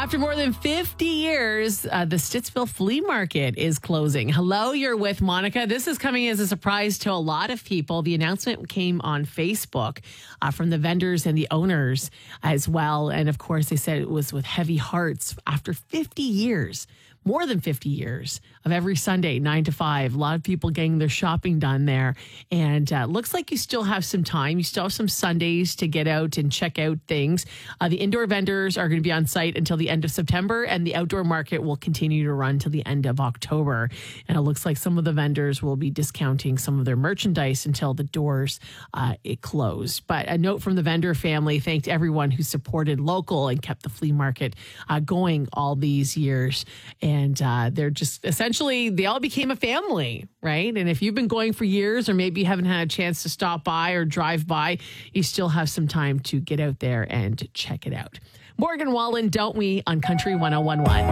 After more than 50 years, the Stittsville Flea Market is closing. Hello, you're with Monica. This is coming as a surprise to a lot of people. The announcement came on Facebook from the vendors and the owners as well. And of course, they said it was with heavy hearts after 50 years. More than 50 years of every Sunday, 9 to 5. A lot of people getting their shopping done there. And looks like you still have some time. You still have some Sundays to get out and check out things. The indoor vendors are going to be on site until the end of September, and the outdoor market will continue to run till the end of October. And it looks like some of the vendors will be discounting some of their merchandise until the doors it closed. But a note from the vendor family thanked everyone who supported local and kept the flea market going all these years. And they're just essentially, they all became a family, right? And if you've been going for years or maybe you haven't had a chance to stop by or drive by, you still have some time to get out there and check it out. Morgan Wallen, Don't We? On Country 101.1.